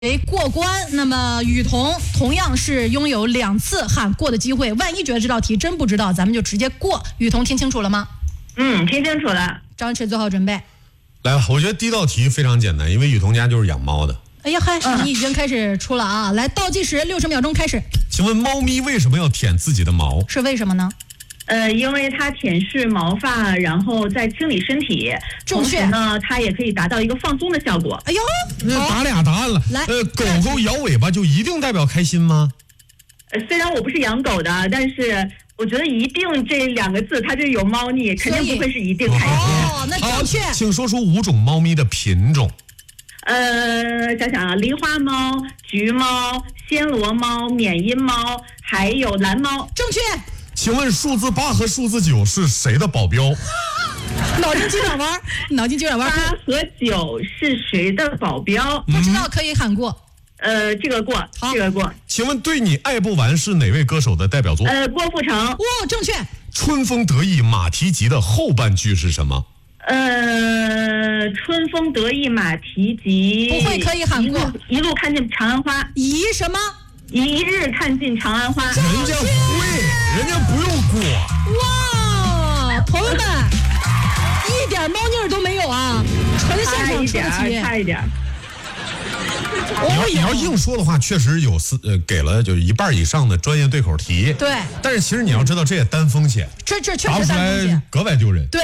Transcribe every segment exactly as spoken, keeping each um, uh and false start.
为过关，那么雨桐同样是拥有两次喊过的机会。万一觉得这道题真不知道，咱们就直接过。雨桐听清楚了吗？ 嗯，听清楚了。 张弛做好准备。 来吧，我觉得第一道题非常简单，因为雨桐家就是养猫的。 哎呀嗨， 嗯、 你已经开始出了啊！来，倒计时六十秒钟开始。 请问猫咪为什么要舔自己的毛？ 是为什么呢？ 呃，因为它舔舐毛发，然后再清理身体，同时呢，它也可以达到一个放松的效果。 哎呦， 那打俩答案了。 来， 呃，狗狗摇尾巴就一定代表开心吗？ 呃，虽然我不是养狗的，但是我觉得一定这两个字它就有猫腻，肯定不会是一定开心。 哦，那正确。 请说出五种猫咪的品种。 呃，想想啊，狸花猫、橘猫、暹罗猫、缅因猫，还有蓝猫。 正确。 请问数字八和数字九是谁的保镖？ 脑筋急转弯，脑筋急转弯。 八和九是谁的保镖？ 不知道可以喊过。 呃，这个过，这个过。 请问对你爱不完是哪位歌手的代表作？ 呃，郭富城。 哦，正确。 春风得意马蹄疾的后半句是什么？ 呃，春风得意马蹄疾。 不会可以喊过。 一路看见长安花。 一什么？ 一日看尽长安花。 人家会，人家不用过。 哇，朋友们，一点猫腻儿都没有啊，纯现场出的题， 差一点。 你要你要硬说的话，确实有四呃给了就是一半以上的专业对口题。 对。 但是其实你要知道，这也单风险， 这这确实单风险， 格外丢人。 对。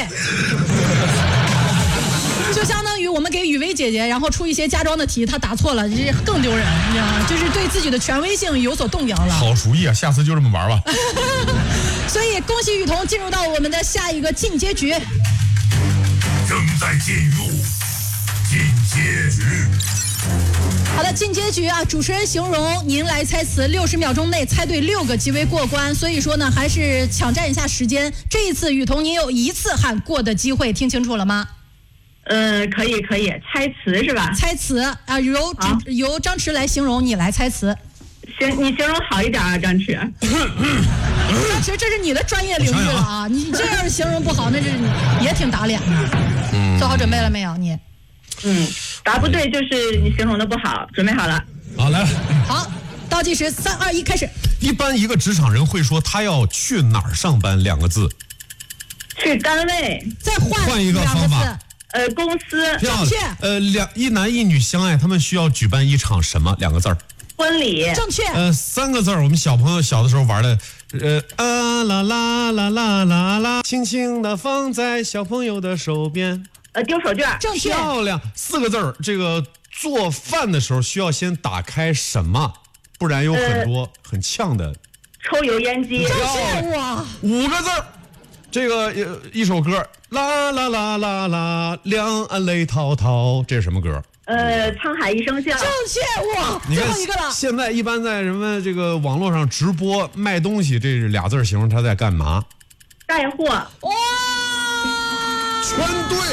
就相当于我们给雨薇姐姐，然后出一些家装的题，她答错了，这更丢人，你知道吗？就是对自己的权威性有所动摇了。 好主意啊，下次就这么玩吧。 所以恭喜雨桐进入到我们的下一个进阶局。 正在进入进阶局。 好的，进阶局啊，主持人形容您来猜词，六十秒钟内猜对六个即为过关。所以说呢，还是抢占一下时间。这一次雨桐您有一次喊过的机会，听清楚了吗？ 呃，可以可以，猜词是吧？ 猜词啊，由由张弛来形容，你来猜词。 行，你形容好一点啊，张弛。 张弛，这是你的专业领域了啊！你这要是形容不好，那是也挺打脸的。嗯，做好准备了没有？你？ 嗯，答不对就是你形容的不好，准备好了。 好，来了。 好，倒计时，三二一，开始。 一般一个职场人会说他要去哪儿上班两个字。 去单位。 再换换一个方法。 呃，公司。 正确。 呃，两一男一女相爱，他们需要举办一场什么？两个字儿。 婚礼。 正确。 呃，三个字儿。我们小朋友小的时候玩的，呃啊啦啦啦啦啦啦，轻轻的放在小朋友的手边。 呃，丢手绢。 正确。 漂亮。四个字儿。这个做饭的时候需要先打开什么？不然有很多、呃、很呛的。 抽油烟机。 正确。哇。 五个字儿。这个一首歌，啦啦啦啦啦，两岸泪滔滔，这是什么歌？ 呃，沧海一声笑。 正确。哇，最后一个了。 现在一般在什么这个网络上直播卖东西，这是俩字形容他在干嘛？ 带货。 哇， 全对。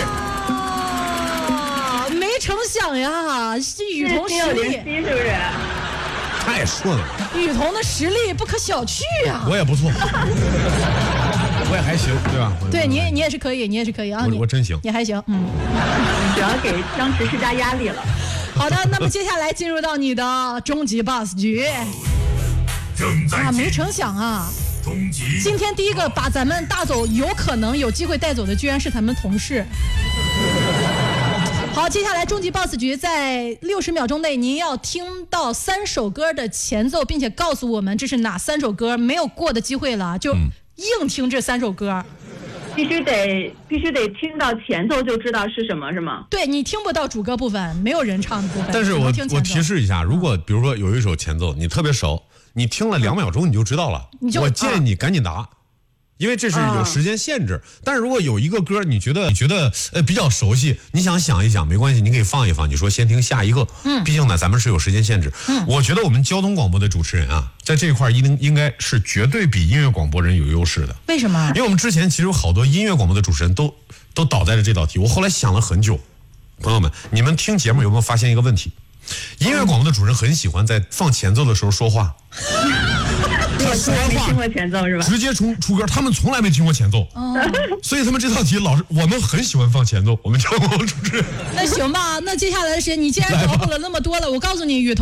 啊，没成想呀，这雨桐实力是不是？ 太顺了。 雨桐的实力不可小觑啊。 我也不错。我也还行，对吧？ 对你，你也是可以，你也是可以啊！ 我我真行， 你还行，嗯。 主要给张弛施加压力了。 好的，那么接下来进入到你的终极 boss 局。 正在啊，没成想啊！ 终极。 今天第一个把咱们大走，有可能有机会带走的，居然是咱们同事。好，接下来终极 boss 局，在六十秒钟内，您要听到三首歌的前奏，并且告诉我们这是哪三首歌，没有过的机会了，就。嗯硬听这三首歌， 必须得必须得听到前奏就知道是什么，是吗？ 对，你听不到主歌部分，没有人唱的部分。 但是我我提示一下，如果比如说有一首前奏你特别熟，你听了两秒钟你就知道了，我建议你赶紧答。因为这是有时间限制，但是如果有一个歌你觉得你觉得呃比较熟悉，你想想一想没关系，你可以放一放。你说先听下一个，嗯，毕竟呢咱们是有时间限制。嗯，我觉得我们交通广播的主持人啊，在这一块应应该是绝对比音乐广播人有优势的。 为什么？ 因为我们之前其实有好多音乐广播的主持人都都倒在了这道题。我后来想了很久，朋友们，你们听节目有没有发现一个问题？音乐广播的主持人很喜欢在放前奏的时候说话。他说完话没听过前奏是吧？ 直接出出歌，他们从来没听过前奏， 哦、 所以他们这道题老师我们很喜欢放前奏，我们教我们主持人。 那行吧，那接下来的时间你既然脑补了那么多了，我告诉你，雨桐。